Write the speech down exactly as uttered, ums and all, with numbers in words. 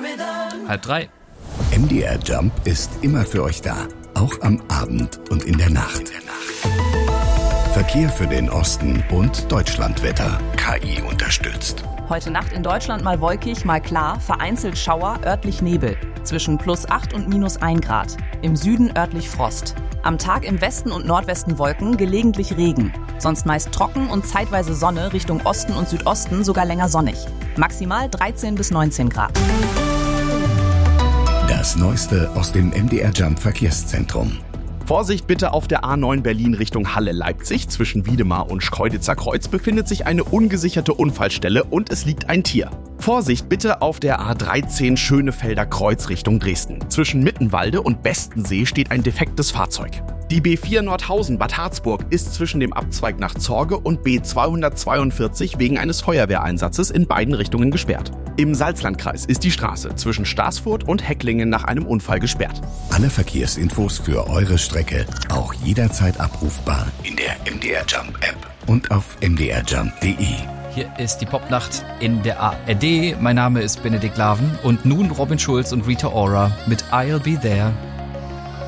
Halb drei. M D R Jump ist immer für euch da, auch am Abend und in der Nacht. Verkehr für den Osten und Deutschlandwetter. K I unterstützt. Heute Nacht in Deutschland mal wolkig, mal klar, vereinzelt Schauer, örtlich Nebel. Zwischen plus acht und minus ein Grad. Im Süden örtlich Frost. Am Tag im Westen und Nordwesten Wolken, gelegentlich Regen. Sonst meist trocken und zeitweise Sonne, Richtung Osten und Südosten sogar länger sonnig. Maximal dreizehn bis neunzehn Grad. Das Neueste aus dem M D R Jump Verkehrszentrum. Vorsicht bitte auf der A neun Berlin Richtung Halle-Leipzig. Zwischen Wiedemar und Schkeuditzer Kreuz befindet sich eine ungesicherte Unfallstelle und es liegt ein Tier. Vorsicht bitte auf der A dreizehn Schönefelder Kreuz Richtung Dresden. Zwischen Mittenwalde und Bestensee steht ein defektes Fahrzeug. Die B vier Nordhausen Bad Harzburg ist zwischen dem Abzweig nach Zorge und B zweihundertzweiundvierzig wegen eines Feuerwehreinsatzes in beiden Richtungen gesperrt. Im Salzlandkreis ist die Straße zwischen Staßfurt und Hecklingen nach einem Unfall gesperrt. Alle Verkehrsinfos für eure Strecke auch jederzeit abrufbar in der M D R Jump App und auf m d r jump punkt d e. Hier ist die Popnacht in der A R D. Mein Name ist Benedikt Laven und nun Robin Schulz und Rita Ora mit I'll Be There.